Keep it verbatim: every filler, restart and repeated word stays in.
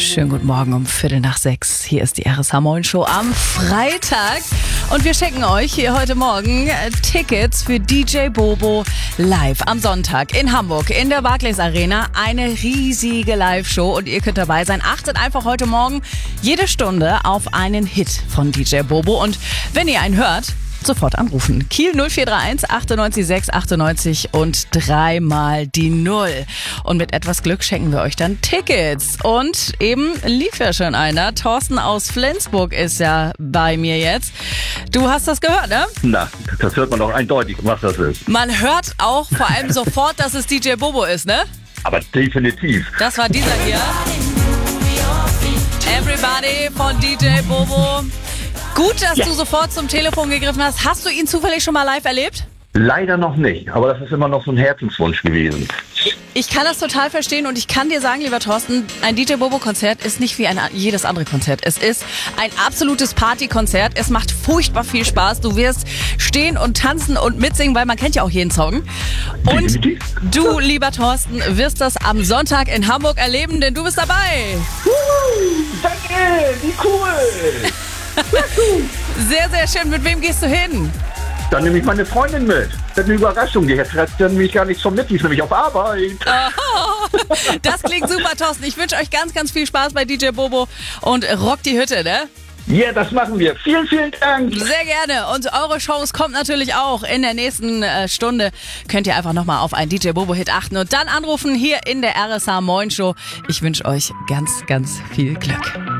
Schönen guten Morgen um Viertel nach sechs. Hier ist die R S H Show am Freitag. Und wir schenken euch hier heute Morgen Tickets für D J Bobo live am Sonntag in Hamburg in der Barclays Arena. Eine riesige Live-Show und ihr könnt dabei sein. Achtet einfach heute Morgen jede Stunde auf einen Hit von D J Bobo. Und wenn ihr einen hört, sofort anrufen. Kiel null vier drei eins achtundneunzig sechs achtundneunzig und dreimal die Null. Und mit etwas Glück schenken wir euch dann Tickets. Und eben lief ja schon einer. Thorsten aus Flensburg ist ja bei mir jetzt. Du hast das gehört, ne? Na, das hört man doch eindeutig, was das ist. Man hört auch vor allem sofort, dass es D J Bobo ist, ne? Aber definitiv. Das war dieser hier. Everybody von D J Bobo. Gut, dass ja. du sofort zum Telefon gegriffen hast. Hast du ihn zufällig schon mal live erlebt? Leider noch nicht, aber das ist immer noch so ein Herzenswunsch gewesen. Ich kann das total verstehen und ich kann dir sagen, lieber Thorsten, ein D J Bobo-Konzert ist nicht wie ein jedes andere Konzert. Es ist ein absolutes Partykonzert. Es macht furchtbar viel Spaß. Du wirst stehen und tanzen und mitsingen, weil man kennt ja auch jeden Song. Und du, lieber Thorsten, wirst das am Sonntag in Hamburg erleben, denn du bist dabei. Danke, wie cool! Sehr, sehr schön. Mit wem gehst du hin? Dann nehme ich meine Freundin mit. Das ist eine Überraschung. Die hat nämlich gar nichts vom mit. Die ist nämlich auf Arbeit. Oh, das klingt super, Thorsten. Ich wünsche euch ganz, ganz viel Spaß bei D J Bobo und rockt die Hütte, ne? Ja, yeah, das machen wir. Vielen, vielen Dank. Sehr gerne. Und eure Shows kommt natürlich auch. In der nächsten äh, Stunde könnt ihr einfach nochmal auf einen D J Bobo-Hit achten und dann anrufen hier in der R S H Moin Show. Ich wünsche euch ganz, ganz viel Glück.